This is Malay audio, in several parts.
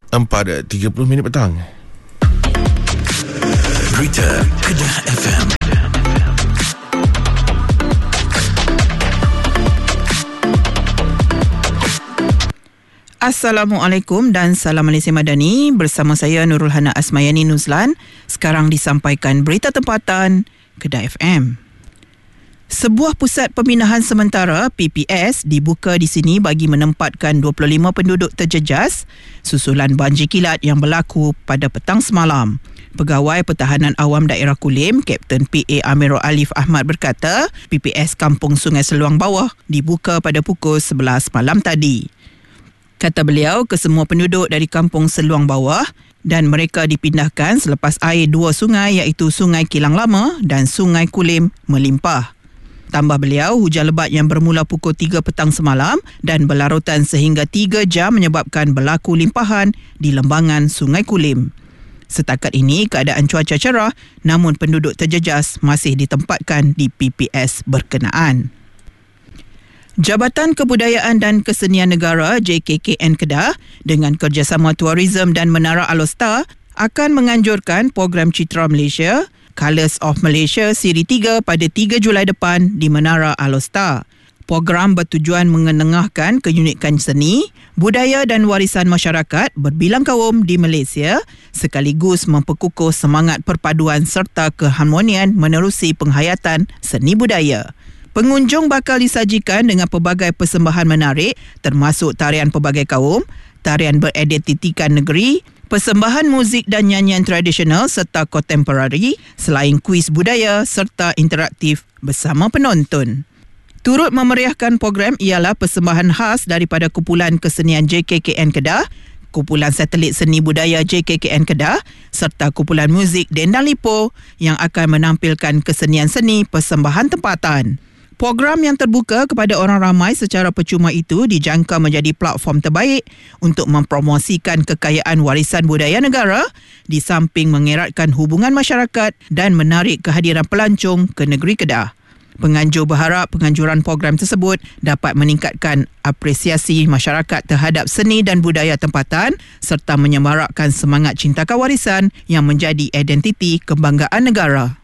4:30 petang. Berita Kedah FM. Assalamualaikum dan salam Malaysia Madani. Bersama saya Nurul Hana Asmayani Nuzlan. Sekarang disampaikan berita tempatan Kedah FM. Sebuah pusat pemindahan sementara PPS dibuka di sini bagi menempatkan 25 penduduk terjejas susulan banjir kilat yang berlaku pada petang semalam. Pegawai Pertahanan Awam Daerah Kulim, Kapten PA Amirul Alif Ahmad berkata, PPS Kampung Sungai Seluang Bawah dibuka pada pukul 11 malam tadi. Kata beliau, kesemua penduduk dari Kampung Seluang Bawah dan mereka dipindahkan selepas air dua sungai iaitu Sungai Kilang Lama dan Sungai Kulim melimpah. Tambah beliau, hujan lebat yang bermula pukul 3 petang semalam dan berlarutan sehingga 3 jam menyebabkan berlaku limpahan di lembangan Sungai Kulim. Setakat ini, keadaan cuaca cerah namun penduduk terjejas masih ditempatkan di PPS berkenaan. Jabatan Kebudayaan dan Kesenian Negara JKKN Kedah dengan kerjasama Tourism dan Menara Alostar akan menganjurkan program Citra Malaysia Colours of Malaysia Siri 3 pada 3 Julai depan di Menara Alostar. Program bertujuan mengenengahkan keunikan seni, budaya dan warisan masyarakat berbilang kaum di Malaysia sekaligus memperkukuh semangat perpaduan serta keharmonian menerusi penghayatan seni budaya. Pengunjung bakal disajikan dengan pelbagai persembahan menarik termasuk tarian pelbagai kaum, tarian beridentitikan negeri, persembahan muzik dan nyanyian tradisional serta kontemporari selain kuis budaya serta interaktif bersama penonton. Turut memeriahkan program ialah persembahan khas daripada Kumpulan Kesenian JKKN Kedah, Kumpulan Satelit Seni Budaya JKKN Kedah serta Kumpulan Muzik Dendang Lipo yang akan menampilkan kesenian seni persembahan tempatan. Program yang terbuka kepada orang ramai secara percuma itu dijangka menjadi platform terbaik untuk mempromosikan kekayaan warisan budaya negara di samping mengeratkan hubungan masyarakat dan menarik kehadiran pelancong ke negeri Kedah. Penganjur berharap penganjuran program tersebut dapat meningkatkan apresiasi masyarakat terhadap seni dan budaya tempatan serta menyemarakkan semangat cinta warisan yang menjadi identiti kebanggaan negara.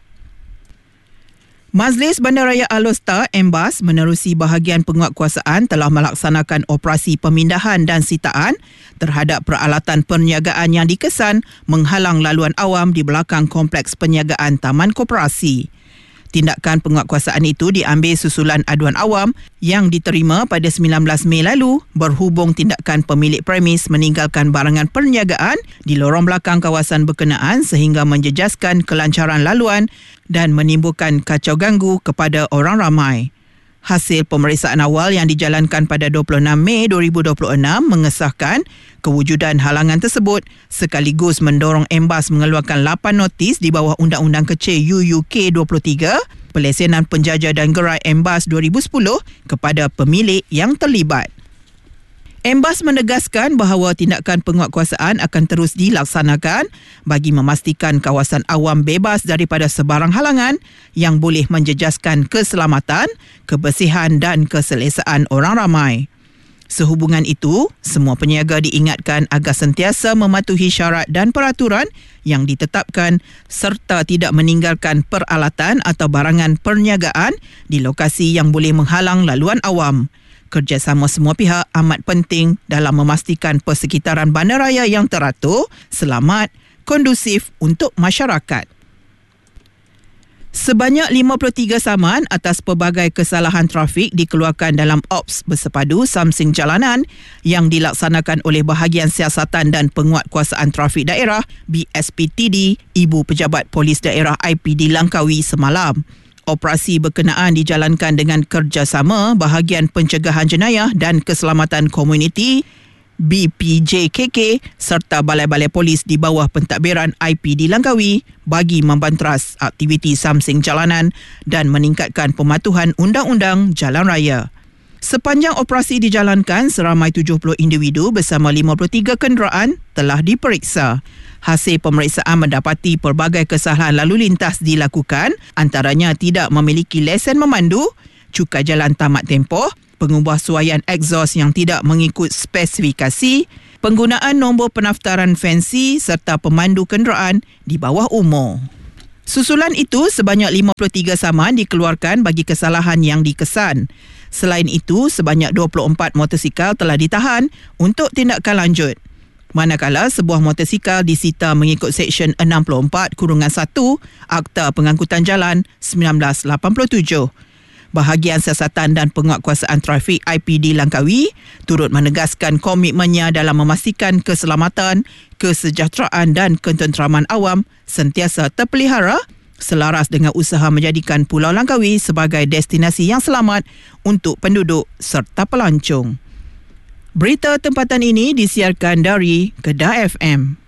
Majlis Bandaraya Alostar MBAS menerusi bahagian penguatkuasaan telah melaksanakan operasi pemindahan dan sitaan terhadap peralatan perniagaan yang dikesan menghalang laluan awam di belakang kompleks perniagaan Taman Koperasi. Tindakan penguatkuasaan itu diambil susulan aduan awam yang diterima pada 19 Mei lalu berhubung tindakan pemilik premis meninggalkan barangan perniagaan di lorong belakang kawasan berkenaan sehingga menjejaskan kelancaran laluan dan menimbulkan kacau ganggu kepada orang ramai. Hasil pemeriksaan awal yang dijalankan pada 26 Mei 2026 mengesahkan kewujudan halangan tersebut sekaligus mendorong MBAS mengeluarkan 8 notis di bawah Undang-Undang Kecil UUK 23, Pelesenan Penjajah dan Gerai MBAS 2010 kepada pemilik yang terlibat. MBAS menegaskan bahawa tindakan penguatkuasaan akan terus dilaksanakan bagi memastikan kawasan awam bebas daripada sebarang halangan yang boleh menjejaskan keselamatan, kebersihan dan keselesaan orang ramai. Sehubungan itu, semua peniaga diingatkan agar sentiasa mematuhi syarat dan peraturan yang ditetapkan serta tidak meninggalkan peralatan atau barangan perniagaan di lokasi yang boleh menghalang laluan awam. Kerjasama semua pihak amat penting dalam memastikan persekitaran bandaraya yang teratur, selamat, kondusif untuk masyarakat. Sebanyak 53 saman atas pelbagai kesalahan trafik dikeluarkan dalam Ops Bersepadu Samsing Jalanan yang dilaksanakan oleh Bahagian Siasatan dan Penguatkuasaan Trafik Daerah BSPTD Ibu Pejabat Polis Daerah IPD Langkawi semalam. Operasi berkenaan dijalankan dengan kerjasama Bahagian Pencegahan Jenayah dan Keselamatan Komuniti BPJKK serta balai-balai polis di bawah pentadbiran IPD Langkawi bagi membanteras aktiviti samsing jalanan dan meningkatkan pematuhan undang-undang jalan raya. Sepanjang operasi dijalankan, seramai 70 individu bersama 53 kenderaan telah diperiksa. Hasil pemeriksaan mendapati pelbagai kesalahan lalu lintas dilakukan, antaranya tidak memiliki lesen memandu, cukai jalan tamat tempoh, pengubah suaian egzos yang tidak mengikut spesifikasi, penggunaan nombor pendaftaran fancy serta pemandu kenderaan di bawah umur. Susulan itu, sebanyak 53 saman dikeluarkan bagi kesalahan yang dikesan. Selain itu, sebanyak 24 motosikal telah ditahan untuk tindakan lanjut. Manakala sebuah motosikal disita mengikut Seksyen 64-1 Akta Pengangkutan Jalan 1987. Bahagian Siasatan dan Penguatkuasaan Trafik IPD Langkawi turut menegaskan komitmennya dalam memastikan keselamatan, kesejahteraan dan ketenteraman awam sentiasa terpelihara selaras dengan usaha menjadikan Pulau Langkawi sebagai destinasi yang selamat untuk penduduk serta pelancong. Berita tempatan ini disiarkan dari Kedah FM.